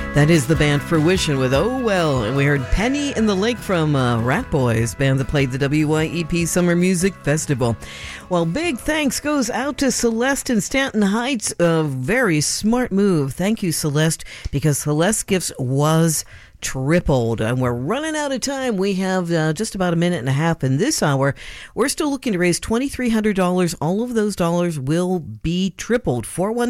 That is the band Fruition with Oh Well. And we heard Penny in the Lake from Rat Boys, band that played the WYEP Summer Music Festival. Well, big thanks goes out to Celeste in Stanton Heights. A very smart move. Thank you, Celeste, because Celeste's gifts was tripled, and we're running out of time. We have just about a minute and a half in this hour. We're still looking to raise $2,300. All of those dollars will be tripled.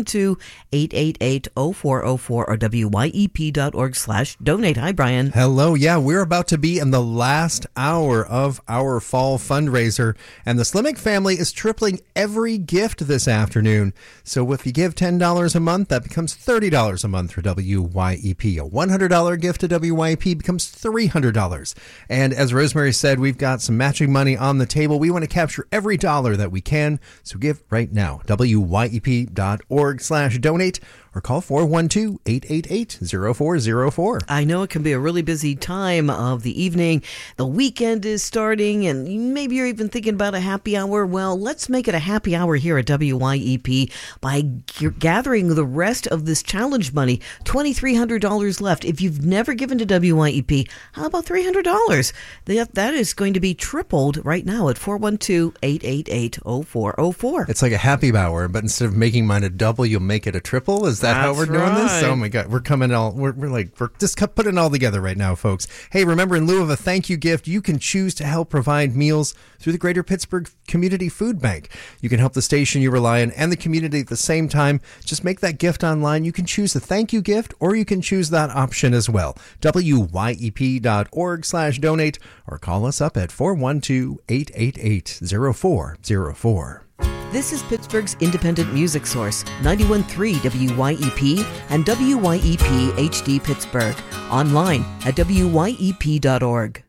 412-888-0404 or wyep.org/donate. Hi, Brian. Hello. Yeah, we're about to be in the last hour of our fall fundraiser, and the Slimmick family is tripling every gift this afternoon. So if you give $10 a month, that becomes $30 a month for WYEP. A $100 gift to WYEP becomes $300. And as Rosemary said, we've got some matching money on the table. We want to capture every dollar that we can. So give right now. wyep.org/donate or call 412-888-0404. I know it can be a really busy time of the evening. The weekend is starting, and maybe you're even thinking about a happy hour. Well, let's make it a happy hour here at WYEP by gathering the rest of this challenge money. $2,300 left. If you've never given to WYEP, how about $300? That is going to be tripled right now at 412-888-0404. It's like a happy hour, but instead of making mine a double, you'll make it a triple. Is that how we're doing this? Oh my God, we're just putting it all together right now, folks. Hey, remember, in lieu of a thank you gift, you can choose to help provide meals through the Greater Pittsburgh Community Food Bank. You can help the station you rely on and the community at the same time. Just make that gift online. You can choose a thank you gift, or you can choose that option as well. wyep.org/donate or call us up at 412-888-0404. This is Pittsburgh's independent music source, 91.3 WYEP and WYEP HD Pittsburgh. Online at wyep.org.